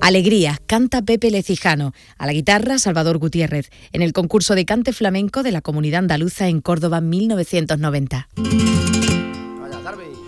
Alegría, canta Pepe Lecijano. A la guitarra, Salvador Gutiérrez. En el concurso de cante flamenco de la Comunidad Andaluza en Córdoba 1990. Vaya, Darby.